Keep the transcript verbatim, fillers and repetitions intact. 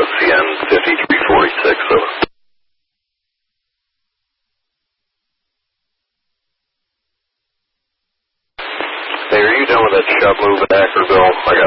C N fifty-three forty-six, over. Hey, are you done with that shop move at Ackerville? I